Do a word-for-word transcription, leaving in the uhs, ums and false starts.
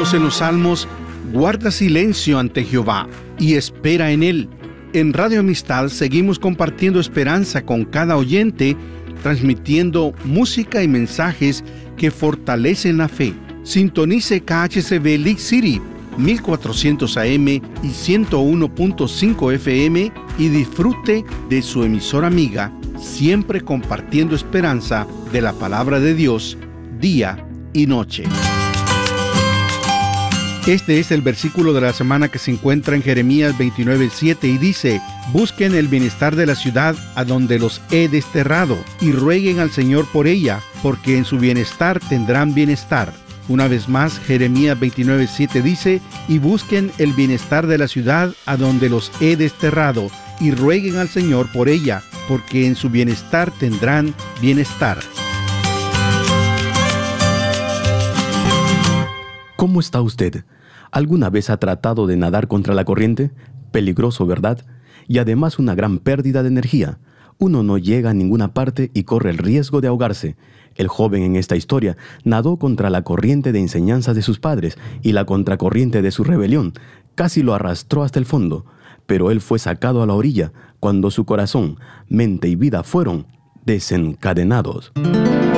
leemos en los Salmos: guarda silencio ante Jehová y espera en Él. En Radio Amistad seguimos compartiendo esperanza con cada oyente, transmitiendo música y mensajes que fortalecen la fe. Sintonice K H C B League City, mil cuatrocientos A M y ciento uno punto cinco F M y disfrute de su emisora amiga, siempre compartiendo esperanza de la palabra de Dios, día y noche. Este es el versículo de la semana que se encuentra en Jeremías veintinueve siete y dice: busquen el bienestar de la ciudad a donde los he desterrado y rueguen al Señor por ella, porque en su bienestar tendrán bienestar. Una vez más, Jeremías veintinueve siete dice: y busquen el bienestar de la ciudad a donde los he desterrado y rueguen al Señor por ella, porque en su bienestar tendrán bienestar. ¿Cómo está usted? ¿Alguna vez ha tratado de nadar contra la corriente? Peligroso, ¿verdad? Y además una gran pérdida de energía. Uno no llega a ninguna parte y corre el riesgo de ahogarse. El joven en esta historia nadó contra la corriente de enseñanza de sus padres y la contracorriente de su rebelión. Casi lo arrastró hasta el fondo. Pero él fue sacado a la orilla cuando su corazón, mente y vida fueron desencadenados.